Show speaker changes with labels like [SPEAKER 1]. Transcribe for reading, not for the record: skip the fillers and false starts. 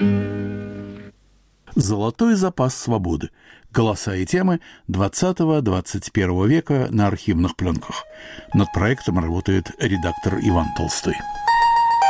[SPEAKER 1] Золотой запас свободы. Голоса и темы 20-21 века на архивных пленках. Над проектом работает редактор Иван Толстой.